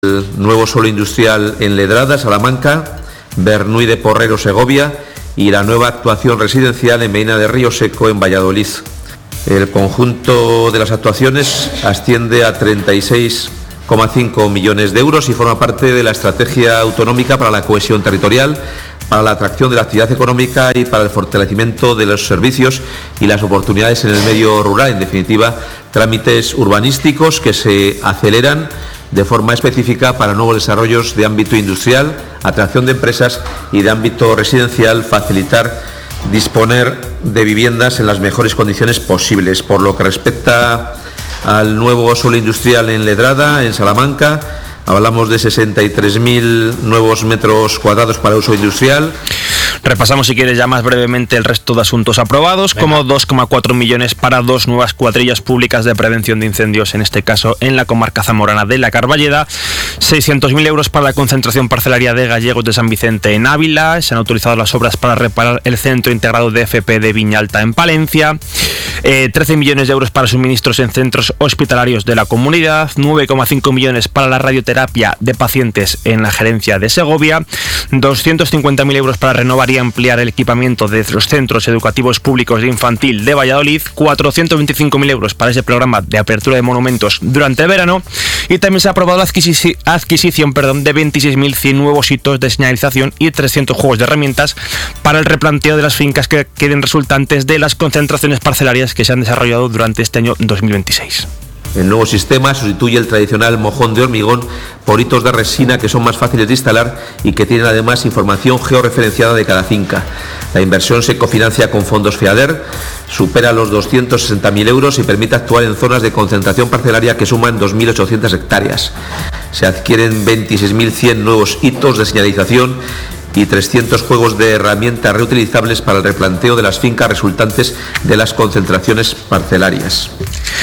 el nuevo suelo industrial en Ledrada, Salamanca, Bernuy de Porrero, Segovia, y la nueva actuación residencial en Medina de Río Seco, en Valladolid. El conjunto de las actuaciones asciende a 36,5 millones de euros y forma parte de la estrategia autonómica para la cohesión territorial, para la atracción de la actividad económica y para el fortalecimiento de los servicios y las oportunidades en el medio rural. En definitiva, trámites urbanísticos que se aceleran de forma específica para nuevos desarrollos de ámbito industrial, atracción de empresas y de ámbito residencial, facilitar disponer de viviendas en las mejores condiciones posibles. Por lo que respecta al nuevo suelo industrial en Ledrada, en Salamanca, hablamos de 63.000 nuevos metros cuadrados para uso industrial. Repasamos, si quieres, ya más brevemente el resto de asuntos aprobados. Venga. Como 2,4 millones para 2 nuevas cuadrillas públicas de prevención de incendios, en este caso en la comarca zamorana de la Carballeda, 600.000 euros para la concentración parcelaria de Gallegos de San Vicente en Ávila, se han autorizado las obras para reparar el centro integrado de FP de Viñalta en Palencia, 13 millones de euros para suministros en centros hospitalarios de la comunidad, 9,5 millones para la radioterapia de pacientes en la gerencia de Segovia, 250.000 euros para renovar y ampliar el equipamiento de los centros educativos públicos de infantil de Valladolid, 425.000 euros para ese programa de apertura de monumentos durante el verano, y también se ha aprobado la adquisición de 26.100 nuevos hitos de señalización y 300 juegos de herramientas para el replanteo de las fincas que queden resultantes de las concentraciones parcelarias que se han desarrollado durante este año 2026. El nuevo sistema sustituye el tradicional mojón de hormigón por hitos de resina que son más fáciles de instalar y que tienen además información georreferenciada de cada finca. La inversión se cofinancia con fondos FEADER, supera los 260.000 euros y permite actuar en zonas de concentración parcelaria que suman 2.800 hectáreas. Se adquieren 26.100 nuevos hitos de señalización y 300 juegos de herramientas reutilizables para el replanteo de las fincas resultantes de las concentraciones parcelarias.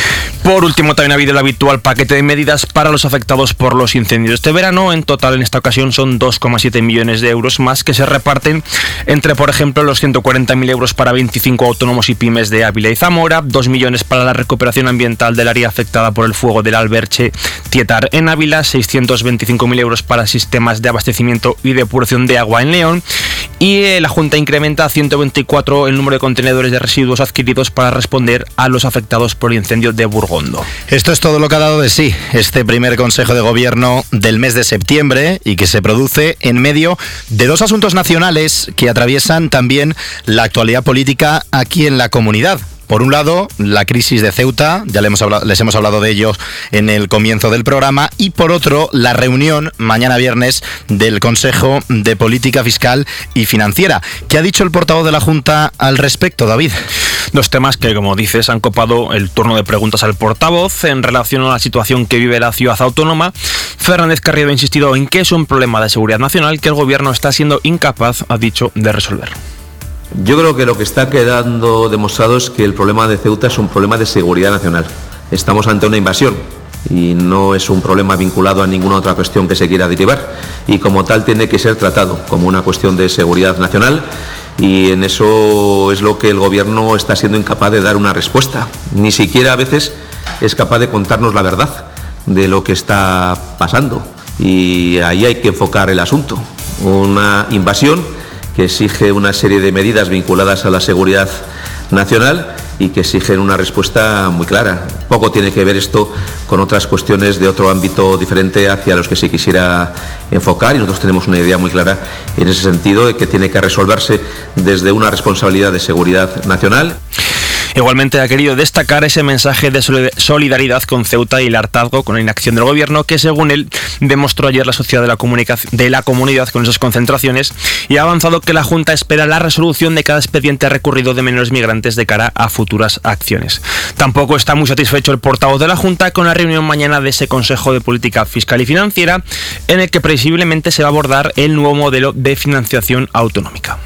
Por último, también ha habido el habitual paquete de medidas para los afectados por los incendios este verano. En total, en esta ocasión, son 2,7 millones de euros más que se reparten entre, por ejemplo, los 140.000 euros para 25 autónomos y pymes de Ávila y Zamora, 2 millones para la recuperación ambiental del área afectada por el fuego del Alberche Tietar en Ávila, 625.000 euros para sistemas de abastecimiento y depuración de agua en León, y la Junta incrementa a 124 el número de contenedores de residuos adquiridos para responder a los afectados por el incendio de Burgondo. Esto es todo lo que ha dado de sí este primer Consejo de Gobierno del mes de septiembre, y que se produce en medio de dos asuntos nacionales que atraviesan también la actualidad política aquí en la comunidad. Por un lado, la crisis de Ceuta, ya les hemos hablado de ello en el comienzo del programa, y por otro, la reunión mañana viernes del Consejo de Política Fiscal y Financiera. ¿Qué ha dicho el portavoz de la Junta al respecto, David? Dos temas que, como dices, han copado el turno de preguntas al portavoz. En relación a la situación que vive la ciudad autónoma, Fernández Carriedo ha insistido en que es un problema de seguridad nacional que el gobierno está siendo incapaz, ha dicho, de resolver. Yo creo que lo que está quedando demostrado es que el problema de Ceuta es un problema de seguridad nacional. Estamos ante una invasión y no es un problema vinculado a ninguna otra cuestión que se quiera derivar, y como tal tiene que ser tratado como una cuestión de seguridad nacional, y en eso es lo que el gobierno está siendo incapaz de dar una respuesta. Ni siquiera a veces es capaz de contarnos la verdad de lo que está pasando, y ahí hay que enfocar el asunto. Una invasión que exige una serie de medidas vinculadas a la seguridad nacional y que exigen una respuesta muy clara. Poco tiene que ver esto con otras cuestiones de otro ámbito diferente hacia los que se quisiera enfocar, y nosotros tenemos una idea muy clara en ese sentido, de que tiene que resolverse desde una responsabilidad de seguridad nacional. Igualmente ha querido destacar ese mensaje de solidaridad con Ceuta y el hartazgo con la inacción del gobierno que, según él, demostró ayer la sociedad de la comunidad con esas concentraciones, y ha avanzado que la Junta espera la resolución de cada expediente recurrido de menores migrantes de cara a futuras acciones. Tampoco está muy satisfecho el portavoz de la Junta con la reunión mañana de ese Consejo de Política Fiscal y Financiera, en el que previsiblemente se va a abordar el nuevo modelo de financiación autonómica.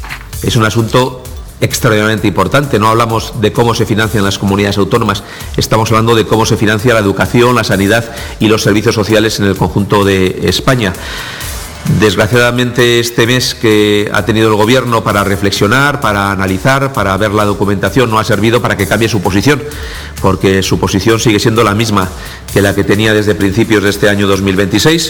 Es un asunto extraordinariamente importante. No hablamos de cómo se financian las comunidades autónomas, estamos hablando de cómo se financia la educación, la sanidad y los servicios sociales en el conjunto de España. Desgraciadamente, este mes que ha tenido el Gobierno para reflexionar, para analizar, para ver la documentación, no ha servido para que cambie su posición, porque su posición sigue siendo la misma que la que tenía desde principios de este año 2026.